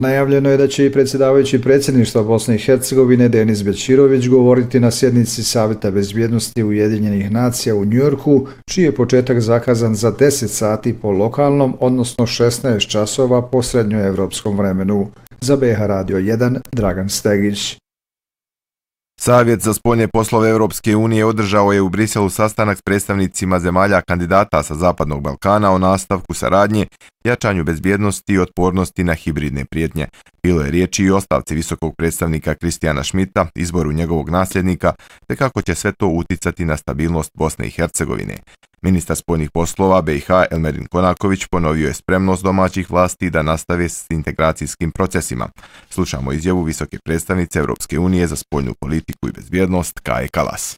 Najavljeno je da će i predsjedavajući predsjedništva Bosne i Hercegovine Denis Bećirović govoriti na sjednici Savjeta bezbjednosti Ujedinjenih nacija u Njujorku, čiji je početak zakazan za 10 sati po lokalnom, odnosno 16 časova po srednjoevropskom vremenu. Za BH Radio 1, Dragan Stegić. Savjet za spoljne poslove Europske unije održao je u Briselu sastanak s predstavnicima zemalja kandidata sa Zapadnog Balkana o nastavku saradnje, jačanju bezbjednosti i otpornosti na hibridne prijetnje. Bilo je riječi i o ostavci visokog predstavnika Kristijana Schmidta, izboru njegovog nasljednika, te kako će sve to uticati na stabilnost Bosne i Hercegovine. Ministar spoljnih poslova BiH Elmedin Konaković ponovio je spremnost domaćih vlasti da nastave s integracijskim procesima. Slušamo izjavu visoke predstavnice Europske unije za spoljnu politiku i bezbjednost Kaje Kalas.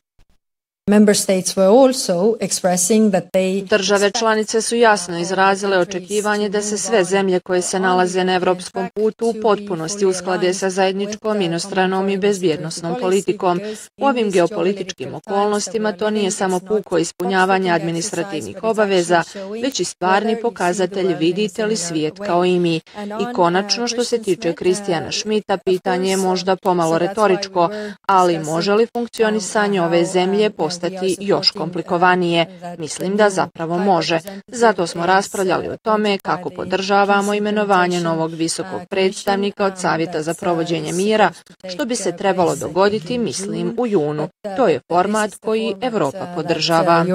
Države članice su jasno izrazile očekivanje da se sve zemlje koje se nalaze na evropskom putu u potpunosti usklade sa zajedničkom inostranom i bezbjednosnom politikom. U ovim geopolitičkim okolnostima to nije samo puko ispunjavanje administrativnih obaveza, već i stvarni pokazatelj vidite li svijet kao i mi. I konačno, što se tiče Kristijana Schmidta, pitanje je možda pomalo retoričko, ali može li funkcionisanje ove zemlje postati još komplikovanije? Mislim da zapravo može. Zato smo raspravljali o tome kako podržavamo imenovanje novog visokog predstavnika od Savjeta za provođenje mira, što bi se trebalo dogoditi, mislim, u junu. To je format koji Evropa podržava.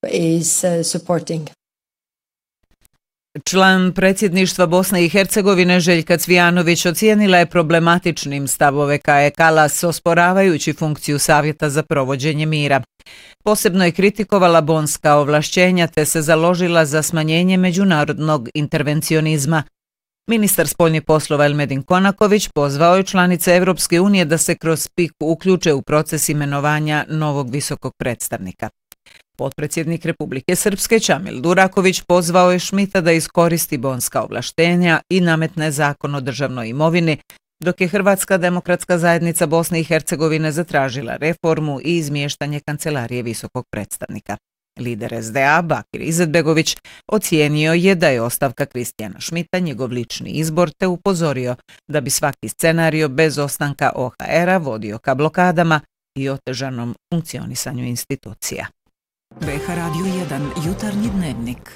Član predsjedništva Bosne i Hercegovine Željka Cvijanović ocijenila je problematičnim stavove Kaje Kalas, osporavajući funkciju Savjeta za provođenje mira. Posebno je kritikovala bonska ovlašćenja te se založila za smanjenje međunarodnog intervencionizma. Ministar spoljnih poslova Elmedin Konaković pozvao je članice Europske unije da se kroz PIK uključe u proces imenovanja novog visokog predstavnika. Potpredsjednik Republike Srpske Čamil Duraković pozvao je Schmidta da iskoristi bonska ovlaštenja i nametne zakon o državnoj imovini, dok je Hrvatska demokratska zajednica Bosne i Hercegovine zatražila reformu i izmještanje kancelarije visokog predstavnika. Lider SDA Bakir Izetbegović ocijenio je da je ostavka Kristijana Schmidta njegov lični izbor te upozorio da bi svaki scenario bez ostanka OHR-a vodio ka blokadama i otežanom funkcionisanju institucija. BH Radio 1, jutarnji dnevnik.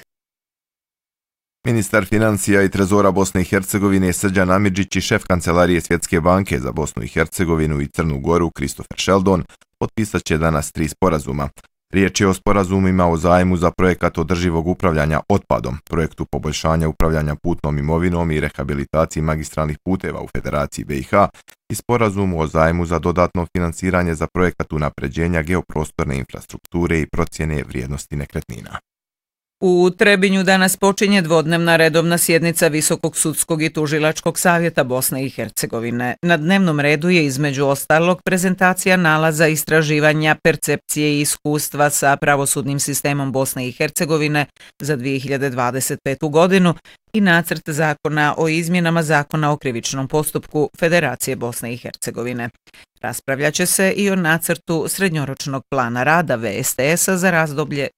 Ministar financija i trezora Bosne i Hercegovine Srđan Amidžić i šef kancelarije Svjetske banke za Bosnu i Hercegovinu i Crnu Goru Christopher Sheldon potpisat će danas 3 sporazuma. Riječ je o sporazumima o zajmu za projekat održivog upravljanja otpadom, projektu poboljšanja upravljanja putnom imovinom i rehabilitaciji magistralnih puteva u Federaciji BiH i sporazumu o zajmu za dodatno financiranje za projekat unapređenja geoprostorne infrastrukture i procjene vrijednosti nekretnina. U Trebinju danas počinje dvodnevna redovna sjednica Visokog sudskog i tužilačkog savjeta Bosne i Hercegovine. Na dnevnom redu je između ostalog prezentacija nalaza istraživanja percepcije i iskustva sa pravosudnim sistemom Bosne i Hercegovine za 2025. godinu i nacrt zakona o izmjenama zakona o krivičnom postupku Federacije Bosne i Hercegovine. Raspravljat će se i o nacrtu srednjoročnog plana rada VSTS-a za razdoblje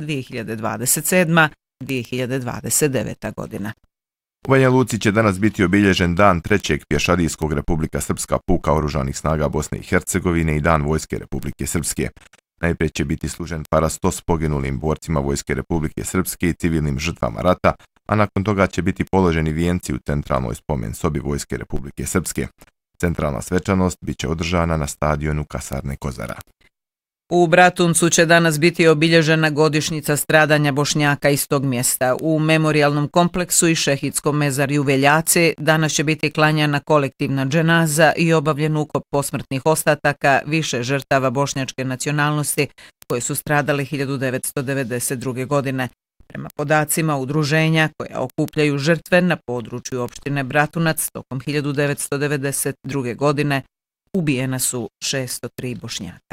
2027-2029. godina. U Banja Luci će danas biti obilježen dan 3. pješadijskog Republika Srpska puka oružanih snaga Bosne i Hercegovine i dan Vojske Republike Srpske. Najprije će biti služen parastos poginulim borcima Vojske Republike Srpske i civilnim žrtvama rata, a nakon toga će biti položeni vijenci u centralnoj spomen sobi Vojske Republike Srpske. Centralna svečanost biće održana na stadionu Kasarne Kozara. U Bratuncu će danas biti obilježena godišnjica stradanja Bošnjaka iz tog mjesta. U memorijalnom kompleksu i šehidskom mezarju Veljace danas će biti klanjana kolektivna dženaza i obavljen ukop posmrtnih ostataka više žrtava bošnjačke nacionalnosti koji su stradali 1992. godine. Prema podacima udruženja koja okupljaju žrtve na području opštine Bratunac tokom 1992. godine ubijena su 603 Bošnjaka.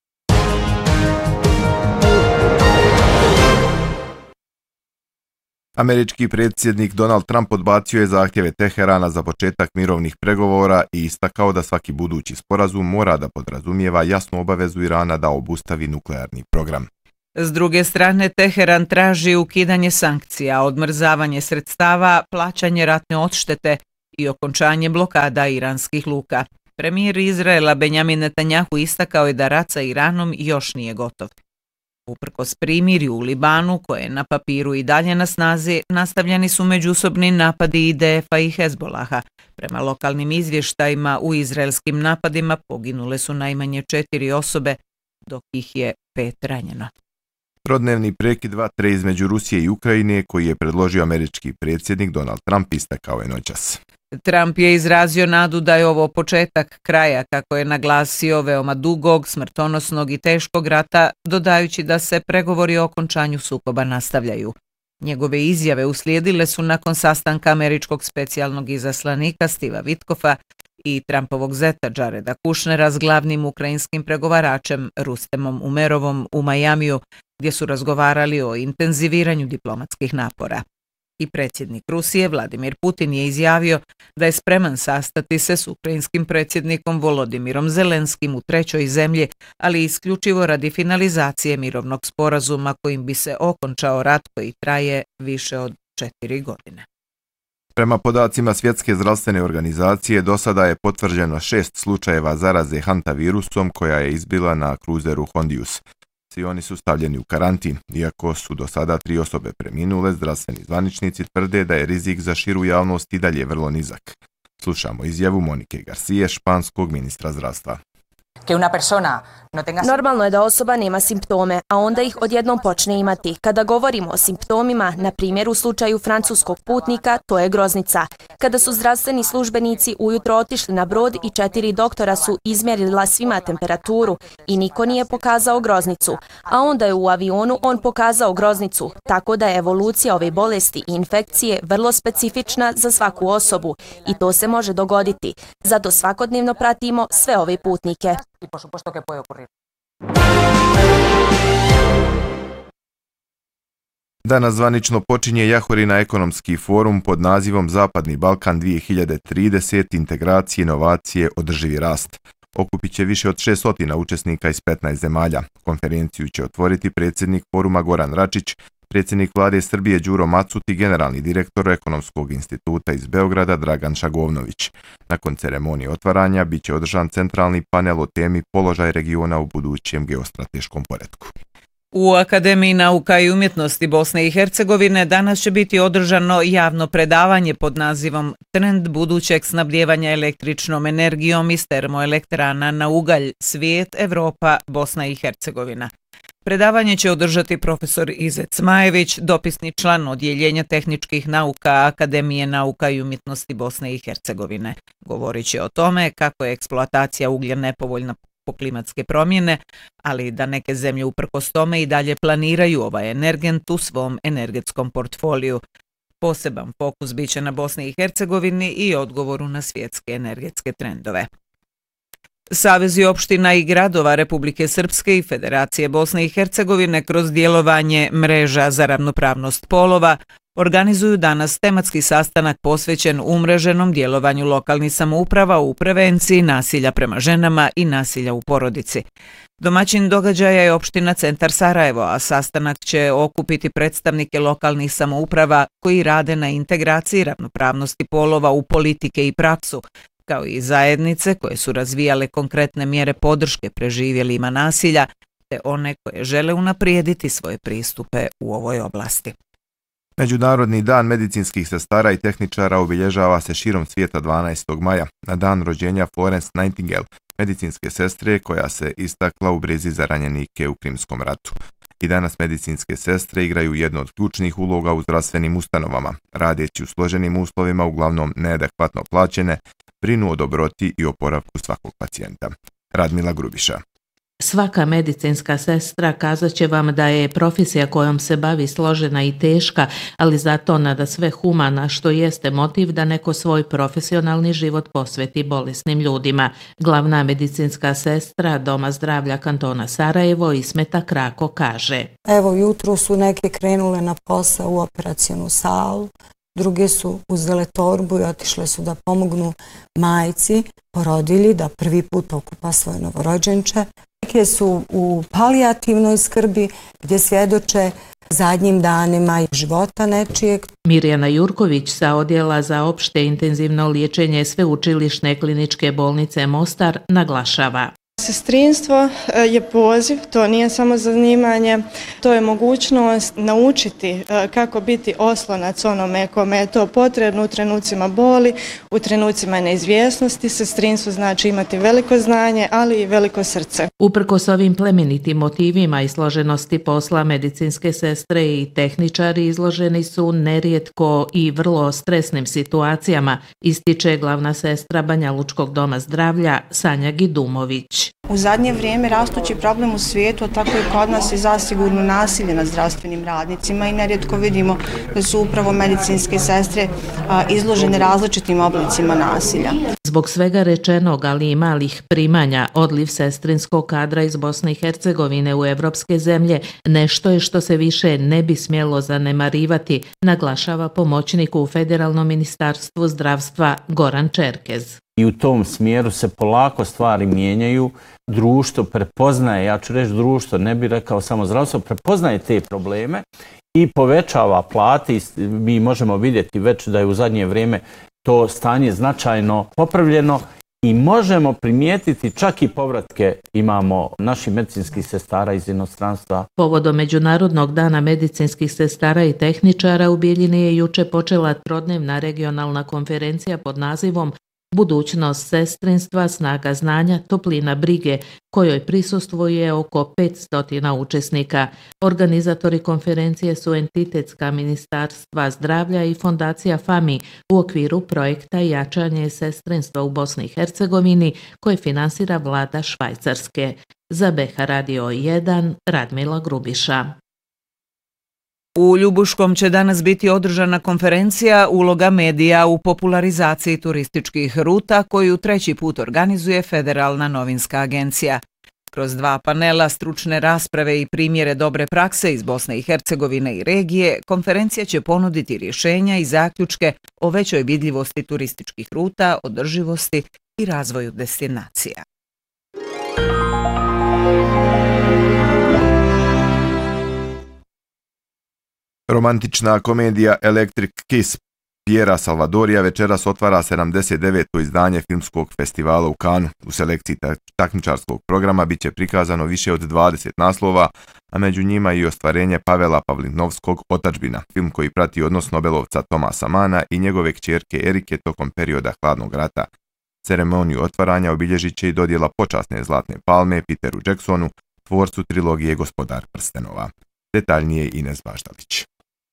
Američki predsjednik Donald Trump odbacio je zahtjeve Teherana za početak mirovnih pregovora i istakao da svaki budući sporazum mora da podrazumijeva jasnu obavezu Irana da obustavi nuklearni program. S druge strane, Teheran traži ukidanje sankcija, odmrzavanje sredstava, plaćanje ratne odštete i okončanje blokada iranskih luka. Premijer Izraela Benjamin Netanjahu istakao je da rat sa Iranom još nije gotov. Uprkos primirju u Libanu, koje je na papiru i dalje na snazi, nastavljeni su međusobni napadi IDF-a i Hezbolaha. Prema lokalnim izvještajima, u izraelskim napadima poginule su najmanje 4 osobe, dok ih je 5 ranjeno. Trodnevni prekid vatre između Rusije i Ukrajine, koji je predložio američki predsjednik Donald Trump, istekao je noćas. Trump je izrazio nadu da je ovo početak kraja, kako je naglasio, veoma dugog, smrtonosnog i teškog rata, dodajući da se pregovori o okončanju sukoba nastavljaju. Njegove izjave uslijedile su nakon sastanka američkog specijalnog izaslanika Steva Witkoffa i Trumpovog zeta Jareda Kushnera s glavnim ukrajinskim pregovaračem Rustemom Umerovom u Majamiju, gdje su razgovarali o intenziviranju diplomatskih napora. I predsjednik Rusije Vladimir Putin je izjavio da je spreman sastati se s ukrajinskim predsjednikom Volodimirom Zelenskim u trećoj zemlji, ali isključivo radi finalizacije mirovnog sporazuma kojim bi se okončao rat koji traje više od 4 godine. Prema podacima Svjetske zdravstvene organizacije, do sada je potvrđeno 6 slučajeva zaraze hantavirusom koja je izbila na kruzeru Hondius. Svi oni su stavljeni u karantin. Iako su do sada 3 osobe preminule, zdravstveni zvaničnici tvrde da je rizik za širu javnost i dalje vrlo nizak. Slušamo izjavu Monike Garcije, španskog ministra zdravstva. Normalno je da osoba nema simptome, a onda ih odjednom počne imati. Kada govorimo o simptomima, na primjer u slučaju francuskog putnika, to je groznica. Kada su zdravstveni službenici ujutro otišli na brod i 4 doktora su izmjerila svima temperaturu i niko nije pokazao groznicu, a onda je u avionu on pokazao groznicu, tako da je evolucija ove bolesti i infekcije vrlo specifična za svaku osobu i to se može dogoditi. Zato svakodnevno pratimo sve ove putnike. Y por supuesto que puede ocurrir. Danas zvanično počinje Jahorina ekonomski forum pod nazivom Zapadni Balkan 2030, integracije, inovacije, održivi rast. Okupit će više od 600 učesnika iz 15 zemalja. Konferenciju će otvoriti predsjednik foruma Goran Račić, predsjednik vlade Srbije Đuro Macut i generalni direktor Ekonomskog instituta iz Beograda Dragan Šagovnović. Nakon ceremonije otvaranja bit će održan centralni panel o temi položaj regiona u budućem geostrateškom poretku. U Akademiji nauka i umjetnosti Bosne i Hercegovine danas će biti održano javno predavanje pod nazivom Trend budućeg snabdijevanja električnom energijom iz termoelektrana na ugalj, svijet, Evropa, Bosna i Hercegovina. Predavanje će održati profesor Izet Smajević, dopisni član Odjeljenja tehničkih nauka Akademije nauka i umjetnosti Bosne i Hercegovine. Govorit će o tome kako je eksploatacija uglja nepovoljna po klimatske promjene, ali da neke zemlje uprkos tome i dalje planiraju ovaj energent u svom energetskom portfoliju. Poseban fokus biće na Bosni i Hercegovini i odgovoru na svjetske energetske trendove. Savezi opština i gradova Republike Srpske i Federacije Bosne i Hercegovine kroz djelovanje mreža za ravnopravnost polova organizuju danas tematski sastanak posvećen umreženom djelovanju lokalnih samouprava u prevenciji nasilja prema ženama i nasilja u porodici. Domaćin događaja je opština Centar Sarajevo, a sastanak će okupiti predstavnike lokalnih samouprava koji rade na integraciji ravnopravnosti polova u politike i praksu, kao i zajednice koje su razvijale konkretne mjere podrške preživjelima nasilja, te one koje žele unaprijediti svoje pristupe u ovoj oblasti. Međunarodni dan medicinskih sestara i tehničara obilježava se širom svijeta 12. maja, na dan rođenja Florence Nightingale, medicinske sestre koja se istakla u brizi za ranjenike u Krimskom ratu. I danas medicinske sestre igraju jednu od ključnih uloga u zdravstvenim ustanovama, radeći u složenim uslovima, uglavnom neadekvatno plaćene, brinu o dobroti i oporavku svakog pacijenta. Radmila Grubiša. Svaka medicinska sestra kazat će vam da je profesija kojom se bavi složena i teška, ali zato nada sve humana, što jeste motiv da neko svoj profesionalni život posveti bolesnim ljudima. Glavna medicinska sestra Doma zdravlja kantona Sarajevo Ismeta Krako kaže: Evo, jutro su neke krenule na posao u operacionu salu, druge su uzele torbu i otišle su da pomognu majci, porodilji, da prvi put okupa svoje novorođenče. neke su u palijativnoj skrbi gdje svjedoče zadnjim danima života nečijeg. Mirjana Jurković sa Odjela za opšte intenzivno liječenje Sveučilišne kliničke bolnice Mostar naglašava. Sestrinstvo je poziv, to nije samo zanimanje, to je mogućnost naučiti kako biti oslonac onome kome je to potrebno u trenucima boli, u trenucima neizvjesnosti. Sestrinstvo znači imati veliko znanje, ali i veliko srce. Uprkos ovim plemenitim motivima i složenosti posla, medicinske sestre i tehničari izloženi su nerijetko i vrlo stresnim situacijama, ističe glavna sestra Banjalučkog doma zdravlja Sanja Gidumović. U zadnje vrijeme rastući problem u svijetu, a tako i kod nas, je zasigurno nasilje nad zdravstvenim radnicima i nerijetko vidimo da su upravo medicinske sestre izložene različitim oblicima nasilja. Zbog svega rečenog, ali i malih primanja, odliv sestrinskog kadra iz Bosne i Hercegovine u evropske zemlje nešto je što se više ne bi smjelo zanemarivati, naglašava pomoćnik u Federalnom ministarstvu zdravstva Goran Čerkez. I u tom smjeru se polako stvari mijenjaju, društvo prepoznaje, ja ću reći društvo, ne bih rekao samo zdravstvo, prepoznaje te probleme i povećava plate. Mi možemo vidjeti već da je u zadnje vrijeme to stanje značajno popravljeno i možemo primijetiti čak i povratke imamo naših medicinskih sestara iz inostranstva. Povodom Međunarodnog dana medicinskih sestara i tehničara u Bijeljini je juče počela trodnevna regionalna konferencija pod nazivom Budućnost sestrinstva, snaga znanja, toplina brige, kojoj prisustvuje oko 500 učesnika. Organizatori konferencije su entitetska ministarstva zdravlja i fondacija FAMI u okviru projekta Jačanje sestrinstva u Bosni i Hercegovini koje finansira vlada Švajcarske. Za BH Radio 1, Radmila Grubiša. U Ljubuškom će danas biti održana konferencija Uloga medija u popularizaciji turističkih ruta koju 3. put organizuje Federalna novinska agencija. Kroz 2 panela, stručne rasprave i primjere dobre prakse iz Bosne i Hercegovine i regije, konferencija će ponuditi rješenja i zaključke o većoj vidljivosti turističkih ruta, održivosti i razvoju destinacija. Romantična komedija Electric Kiss Piera Salvadorija večeras otvara 79. izdanje filmskog festivala u Cannesu. U selekciji takmičarskog programa bit će prikazano više od 20 naslova, a među njima i ostvarenje Pavela Pavlinovskog Otadžbina, film koji prati odnos Nobelovca Tomasa Mana i njegove kćerke Erike tokom perioda Hladnog rata. Ceremoniju otvaranja obilježit će i dodjela počasne zlatne palme Peteru Jacksonu, tvorcu trilogije Gospodar prstenova. Detaljnije Ines Baždalić.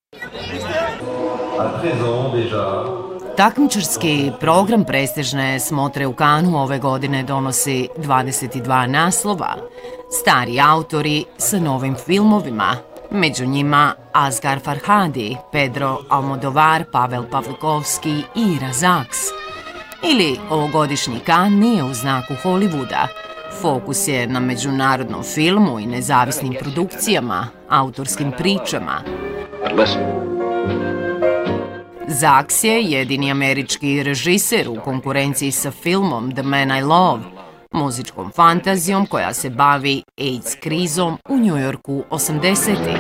Takmičarski program prestižne smotre u Cannesu ove godine donosi 22 naslova, stari autori sa novim filmovima, među njima Asghar Farhadi, Pedro Almodovar, Pavel Pavlikovski i Ira Sachs. Ili ovogodišnji Cannes nije u znaku Hollywooda. Fokus je na međunarodnom filmu i nezavisnim produkcijama, autorskim pričama. Sachs je jedini američki režiser u konkurenciji sa filmom The Man I Love, muzičkom fantazijom koja se bavi AIDS krizom u Njujorku 80-ih.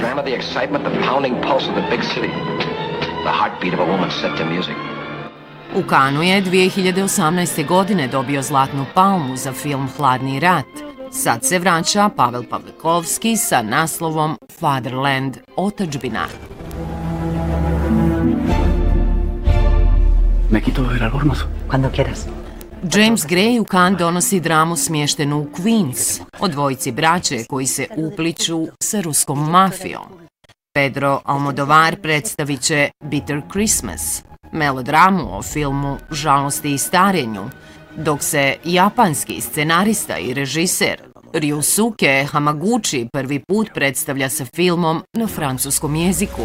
U Cannesu je 2018. godine dobio Zlatnu palmu za film Hladni rat. Sad se vraća Pavel Pavlikovski sa naslovom Fatherland, Otadžbina. Me quito de ver al horno cuando quieras. James Gray u Cannes donosi dramu smještenu u Queens o dvojici braće koji se upliću sa ruskom mafijom. Pedro Almodovar predstavit će Bitter Christmas, melodramu o filmu žalosti i starenju, dok se japanski scenarista i režiser Ryusuke Hamaguchi prvi put predstavlja sa filmom na francuskom jeziku.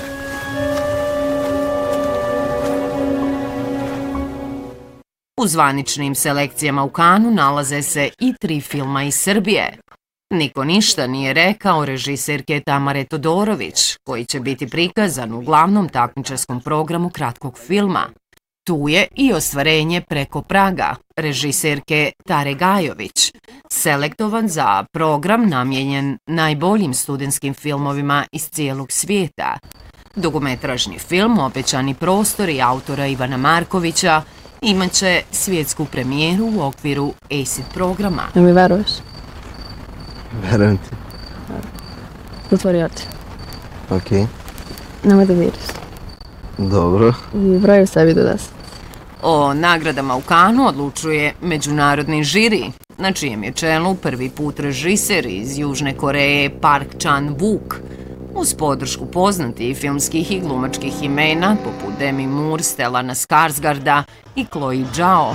U zvaničnim selekcijama u Cannesu nalaze se i 3 filma iz Srbije. Niko ništa nije rekao režiserke Tamare Todorović, koji će biti prikazan u glavnom takmičarskom programu kratkog filma. Tu je i Ostvarenje preko praga, režiserke Tare Gajović, selektovan za program namijenjen najboljim studentskim filmovima iz cijelog svijeta. Dugometražni film Obećani prostori autora Ivana Markovića imaće svjetsku premijeru u okviru ACID programa. Jel mi veruješ? Verujem ti. Zatvori oči. Okej. Nemoj da viriš. Dobro. I broj u sebi do 10. O nagradama u Kanu odlučuje međunarodni žiri, na čijem je čelu prvi put režiser iz Južne Koreje Park Chan-wook, uz podršku poznatih filmskih i glumačkih imena poput Demi Moore, Stellana Skarsgarda i Chloe Zhao.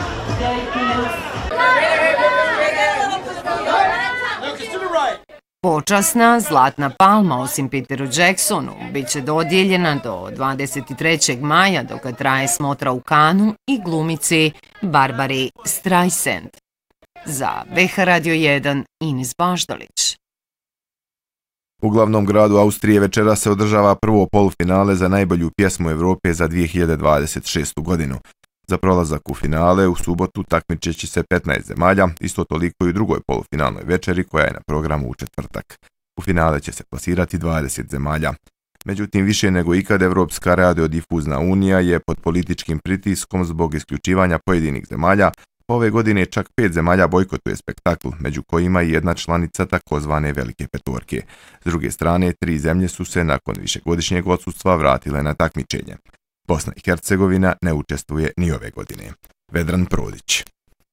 Počasna Zlatna palma, osim Peteru Jacksonu, bit će dodijeljena do 23. maja dok traje smotra u Kanu i glumici Barbari Streisand. Za BH Radio 1 Ines Baždalić. U glavnom gradu Austrije večera se održava prvo polufinale za najbolju pjesmu Evrope za 2026. godinu. Za prolazak u finale u subotu takmičeći se 15 zemalja, isto toliko i u drugoj polufinalnoj večeri koja je na programu u četvrtak. U finale će se plasirati 20 zemalja. Međutim, više nego ikad Evropska radiodifuzna unija je pod političkim pritiskom zbog isključivanja pojedinih zemalja. Ove godine čak 5 zemalja bojkotuje spektakl, među kojima i jedna članica takozvane Velike petorke. S druge strane, 3 zemlje su se nakon višegodišnjeg odsustva vratile na takmičenje. Bosna i Hercegovina ne učestvuje ni ove godine. Vedran Prodić.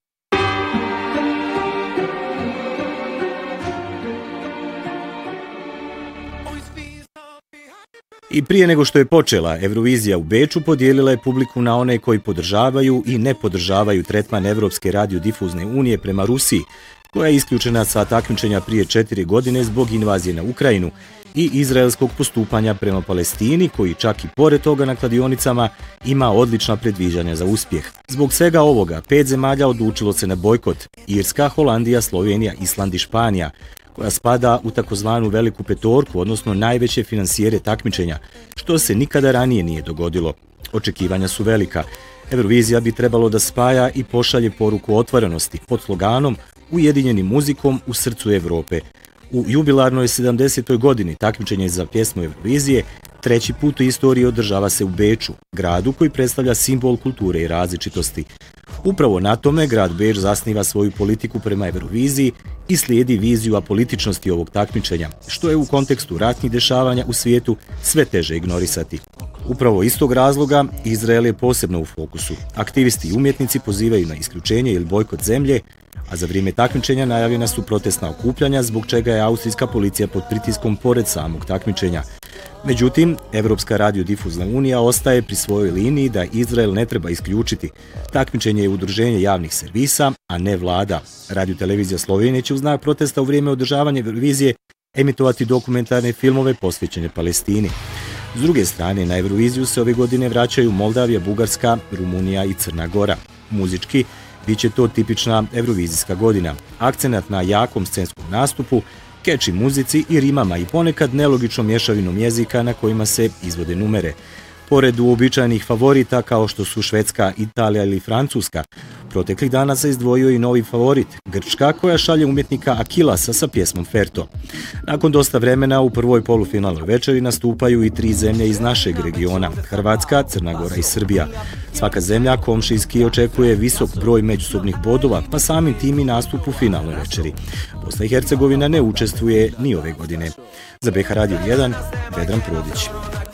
I prije nego što je počela, Eurovizija u Beču podijelila je publiku na one koji podržavaju i ne podržavaju tretman Evropske radiodifuzne unije prema Rusiji, koja je isključena sa takmičenja prije 4 godine zbog invazije na Ukrajinu i izraelskog postupanja prema Palestini, koji čak i pored toga na kladionicama ima odlična predviđanja za uspjeh. Zbog svega ovoga, 5 zemalja odlučilo se na bojkot: Irska, Holandija, Slovenija, Island i Španija, koja spada u takozvanu Veliku petorku, odnosno najveće finansijere takmičenja, što se nikada ranije nije dogodilo. Očekivanja su velika. Eurovizija bi trebalo da spaja i pošalje poruku otvorenosti pod sloganom Ujedinjeni muzikom u srcu Evrope. U jubilarnoj 70. godini takmičenje za pjesmu Eurovizije 3. put u istoriji održava se u Beču, gradu koji predstavlja simbol kulture i različitosti. Upravo na tome grad Beč zasniva svoju politiku prema Euroviziji i slijedi viziju apolitičnosti ovog takmičenja, što je u kontekstu ratnih dešavanja u svijetu sve teže ignorisati. Upravo iz tog razloga Izrael je posebno u fokusu. Aktivisti i umjetnici pozivaju na isključenje ili bojkot zemlje, a za vrijeme takmičenja najavljena su protestna okupljanja, zbog čega je austrijska policija pod pritiskom pored samog takmičenja. Međutim, Evropska radiodifuzna unija ostaje pri svojoj liniji da Izrael ne treba isključiti. Takmičenje je udruženje javnih servisa, a ne vlada. Radiotelevizija Slovenije će u znak protesta u vrijeme održavanja Eurovizije emitovati dokumentarne filmove posvećene Palestini. S druge strane, na Euroviziju se ove godine vraćaju Moldavija, Bugarska, Rumunija i Crna Gora. Muzički, bit će to tipična eurovizijska godina. Akcenat na jakom scenskom nastupu, catchy muzici i rimama i ponekad nelogičnom mješavinom jezika na kojima se izvode numere. Pored uobičajenih favorita kao što su Švedska, Italija ili Francuska, proteklih dana se izdvojio i novi favorit, Grčka, koja šalje umjetnika Akilasa sa pjesmom Ferto. Nakon dosta vremena u prvoj polufinalnoj večeri nastupaju i 3 zemlje iz našeg regiona, Hrvatska, Crna Gora i Srbija. Svaka zemlja komšijski očekuje visok broj međusobnih bodova, pa samim tim i nastup u finalnoj večeri. Bosna i Hercegovina ne učestvuje ni ove godine. Za BH Radio 1, Vedran Prodić.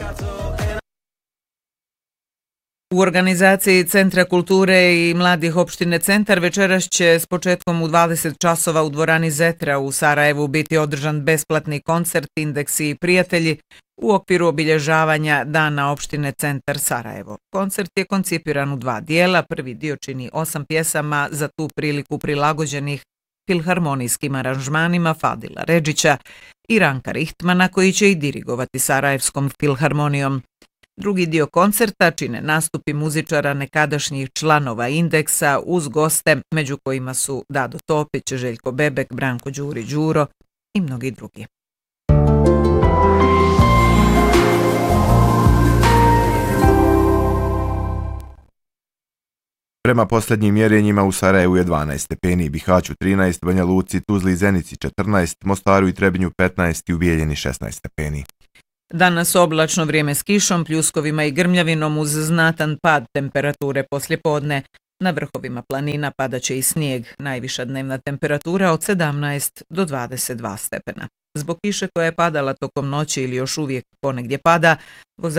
U organizaciji Centra kulture i mladih opštine Centar večeras će s početkom u 20 časova u dvorani Zetra u Sarajevu biti održan besplatni koncert Indeksi i prijatelji u okviru obilježavanja Dana opštine Centar Sarajevo. Koncert je koncipiran u 2 dijela. Prvi dio čini 8 pjesama za tu priliku prilagođenih filharmonijskim aranžmanima Fadila Redžića i Ranka Rihtmana, koji će i dirigovati Sarajevskom filharmonijom. Drugi dio koncerta čine nastupi muzičara nekadašnjih članova Indeksa uz goste, među kojima su Dado Topić, Željko Bebek, Branko Đuri Đuro i mnogi drugi. Prema posljednjim mjerenjima u Sarajevu je 12 stepeni, Bihaću 13, Banja Luci, Tuzli i Zenici 14, Mostaru i Trebinju 15 i u Bijeljini 16 stepeni. Danas oblačno vrijeme s kišom, pljuskovima i grmljavinom uz znatan pad temperature poslijepodne. Na vrhovima planina padaće i snijeg, najviša dnevna temperatura od 17 do 22 stepena. Zbog kiše koja je padala tokom noći ili još uvijek ponegdje pada,